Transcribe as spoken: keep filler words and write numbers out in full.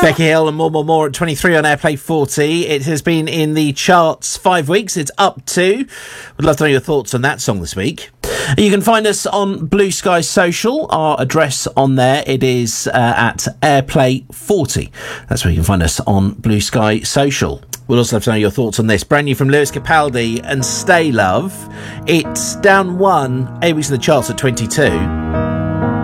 Becky Hill and More More More at twenty-three on Airplay forty. It has been in the charts five weeks. It's up to. Would love to know your thoughts on that song this week. You can find us on Blue Sky Social. Our address on there, it is uh, at Airplay forty. That's where you can find us on Blue Sky Social. We'll also love to know your thoughts on this. Brand new from Lewis Capaldi and Stay Love. It's down one, eight weeks in the charts at twenty-two.